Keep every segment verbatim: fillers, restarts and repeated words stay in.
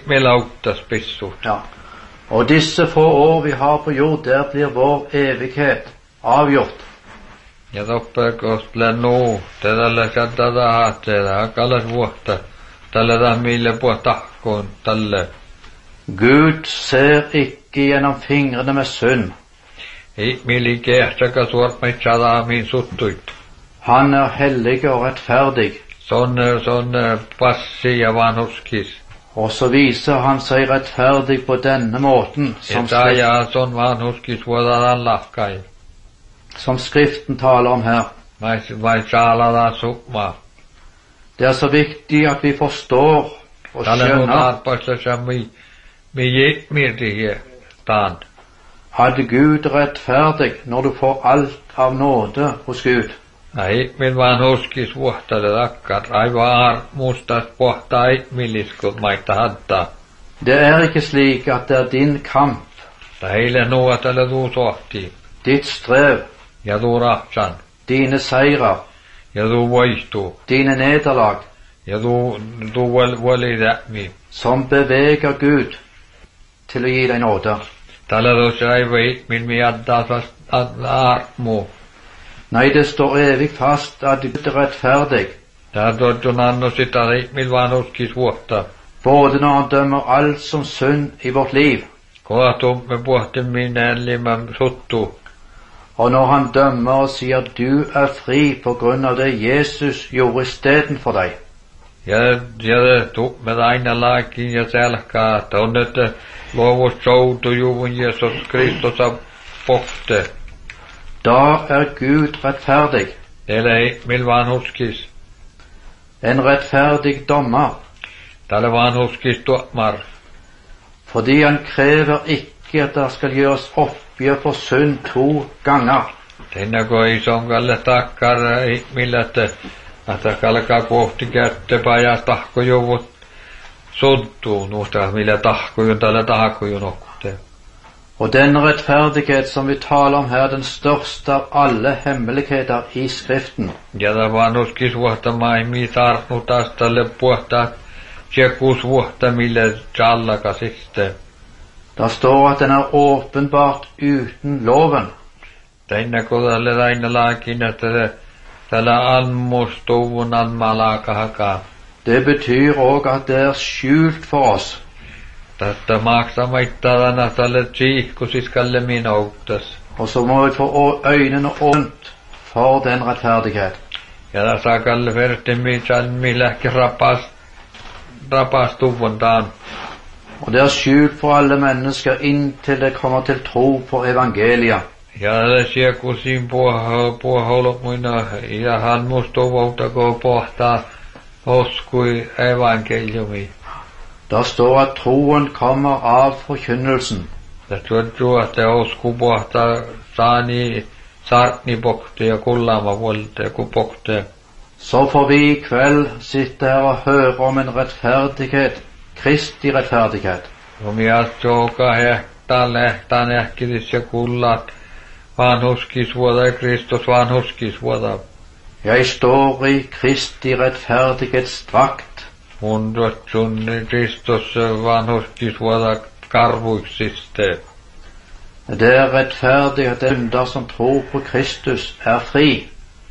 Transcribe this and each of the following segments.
med lautas pissut. Ja. Og disse få år vi har på jord, der blir vår evighet avgjort. Ja toppekost lennu, tällä sattata haatteella, kallas vuotta, tällä tahmille puhtahkoon, tälle. Gud ser ikke gjennom fingrene med synd. Ei mili kehtsäkä suormait sadamiin suttuit. Han er hellig og rettferdig. Sånn, sånn passi ja vanhuskis. Og så viser han seg rettferdig på denne måten, som, Eta skrift, ja sånn vanhuskis vuodadan lahkai. som Skriften taler om her. Vai, vai saalada sukma. Det er så viktig at vi forstår og Tällä on skjønner arpasta sa mi, mi jekmirti taan. at Gud er rettferdig når du får alt av nåde hos Gud. Ai min vanhuskis vuohtale takkat, aivan mustas pohta ei milliskut maita hadda. Det er ikke slik at det er din kamp, Ta heille nuo tällä tuu sohti. ditt strev, Ja tuu rahtsan. dine seirer, Ja tuu voihtuu. dine nederlag, Ja tuu, tuu vel, veli tähmi. som beveger Gud til å gi deg nåde. Tällä tuossa ei voi min mi addaa sast armu. Nei, det står evig fast at Gud er rettferdig, Tää tuottun anno sitä ei min vanhuskis vuotta. både når han dømmer alt som synd i vårt liv, Kohtu me pohti minä limä suttu. og når han dømmer og sier du er fri på grunn av det Jesus gjorde istedenfor deg. Ja, ja tu me aina laakin ja selkaa, että on nyt luovus soutu juvun Jeesus Kristus av pohte. Da er Gud rettferdig, Teillä ei mil vanhuskis. en rettferdig dommer, Tällä vanhuskis tuomar. fordi han krever ikke at det skal gjøres oppgjør for synd to ganger. Tänne kun ei sonkalle takkar ei millä, että että kalkaa kohti kätte pajas tahkojuvut suttuu nuusta millä tahkojun tällä tahkojun okte. Og den rettferdighet som vi taler om her, den største av alle hemmeligheter i Skriften. Ja tämä vanhuskis vuotta maimi tartnut taas tälle puhtaa tjekus vuotta millä tjallakasiste. Det står at den er åpenbart uten loven. Tänne kun tälle aina laakin, että se tällä almustuvun almalakahaka. Det betyr òg at det er skjult for oss. Tätä maksamaittarana tälle tsiihkusiskalle minoutas. Og så må vi få øynene åpent for den rettferdighet. Ja tässä kalle vertimmi salmi lähki rapas rapastuvun taan. Og det er skjult for alle mennesker inntil det kommer til tro på evangeliet. Ja tälle siekusin puoholmuina ja han mustuvouta kun pohtaa uskui evankeliumi. Der står at troen kommer av forkynnelsen. Ja tuottuu, että usku pohtaa saani sartni pokte ja kullama volte ku pokte. Så får vi i kveld sitte her og høre om en rettferdighet, Kristi rettferdighet. Omiastouka hehtaan lehtaan ehkidis ja kullat vanhuskisvuoda ja Kristus vanhuskisvuoda. Jeg står i Kristi rettferdighetsdrakt. Mun tuotsun Kristus vanhuskisvuoda karvuiksiste. Det er rettferdig at synder som tror på Kristus er fri.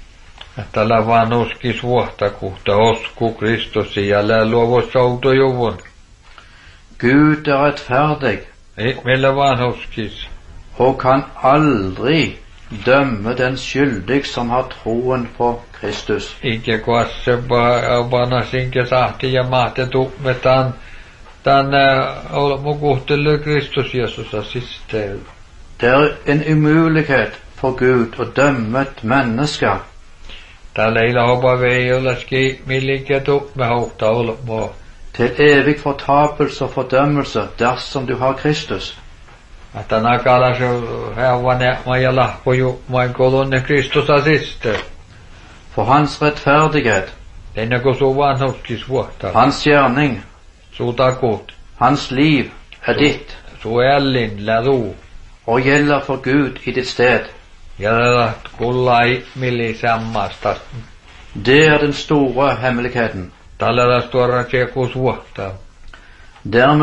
Tällä vanhuskisvuotta kuhta osku Kristus ja lää luovu soutojuvun. Gud er rettferdig Ei meillä vanhuskis. og kan aldri dømme den skyldig som har troen på Kristus. Ikke kuasse bana sinke sahti ja mahte tukmetaan tän olmu kuhtelu Kristus Jeesus assistel. Det er en umulighet for Gud å dømme et menneske Tällä ei hopa veijollaski millinkä tukme houkta olmu. til evig fortapelse og fordømmelse dersom du har Kristus. Että nakala se heavane ja lahkoju mai kolonne Kristus assistel. For hans rettferdighet, Tänne kun su vanhuskis vuotta. hans gjerning, Su takut. hans liv er ditt Su ällin lädu. og gjelder for Gud i ditt sted. Ja tällä kulla ihmili sammasta. Det er den store hemmeligheten. Tällä tuora tjekus vuotta. Dermed